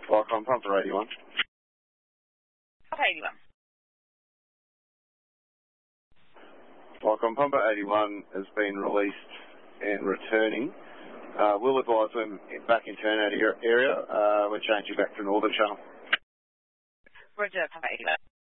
Welcome, Pumper 81. Okay, 81. Welcome, Pumper 81 has been released and returning. We'll advise them back in turnout area. We're changing back to Northern Channel. Roger, Pumper 81.